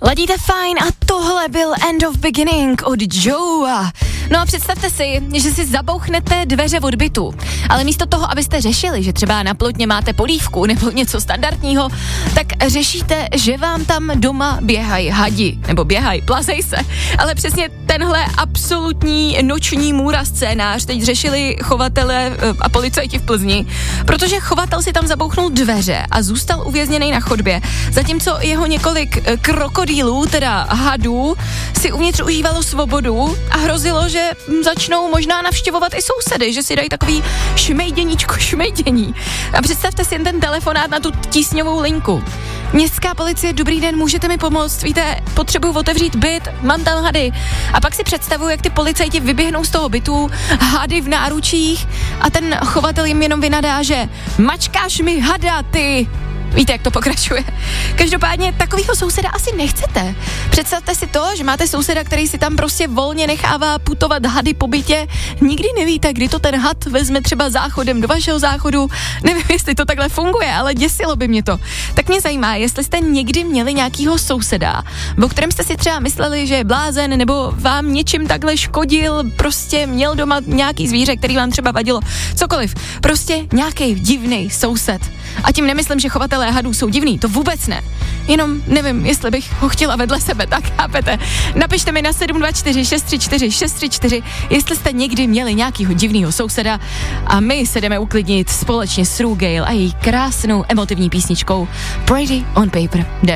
Ladíte fajn a tohle byl End of Beginning od Joe. No a představte si, že si zabouchnete dveře od bytu, ale místo toho, abyste řešili, že třeba na plotně máte polívku nebo něco standardního, tak řešíte, že vám tam doma běhají hadi, nebo běhají, plazej se. Ale přesně tenhle absolutní noční můra scénář teď řešili chovatelé a policajti v Plzni, protože chovatel si tam zabouchnul dveře a zůstal uvězněný na chodbě, zatímco jeho několik krokodýlů, teda hadů, si uvnitř užívalo svobodu a hrozilo, že začnou možná navštěvovat i sousedy, že si dají takový šmejdění. A představte si jen ten telefonát na tu tísňovou linku. Městská policie, dobrý den, můžete mi pomoct? Víte, potřebuju otevřít byt, mám tam hady. A pak si představuju, jak ty policajti vyběhnou z toho bytu, hady v náručích a ten chovatel jim jenom vynadá, že mačkáš mi hada, ty! Víte, jak to pokračuje. Každopádně takovýho souseda asi nechcete. Představte si to, že máte souseda, který si tam prostě volně nechává putovat hady po bytě. Nikdy nevíte, kdy to ten had vezme třeba záchodem do vašeho záchodu. Nevím, jestli to takhle funguje, ale děsilo by mě to. Tak mě zajímá, jestli jste někdy měli nějakýho souseda, o kterém jste si třeba mysleli, že je blázen, nebo vám něčím takhle škodil, prostě měl doma nějaký zvíře, který vám třeba vadilo. Cokoliv. Prostě nějaký divný soused. A tím nemyslím, že chovatelé hadů jsou divný, to vůbec ne. Jenom nevím, jestli bych ho chtěla vedle sebe, tak chápete. Napište mi na 724 634 634, jestli jste někdy měli nějakýho divnýho souseda a my se jdeme uklidnit společně s Ru Gale a její krásnou emotivní písničkou Pretty on Paper.